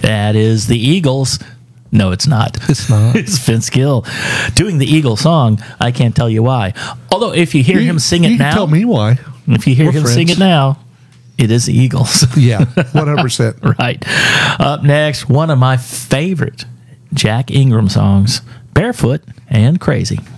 That is the Eagles. No, it's not. It's not. It's Vince Gill doing the Eagle song. I can't tell you why. Although, if you hear him sing it you now, can tell me why. if you hear We're him sing friends. it now, it is the Eagles. Yeah, 100%. Right. Up next, one of my favorite Jack Ingram songs, Barefoot and Crazy.